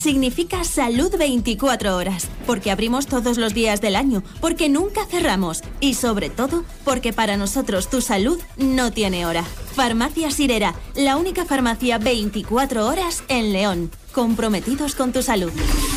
significa salud 24 horas, porque abrimos todos los días del año, porque nunca cerramos y sobre todo porque para nosotros tu salud no tiene hora. Farmacia Sirera, la única farmacia 24 horas en León, comprometidos con tu salud.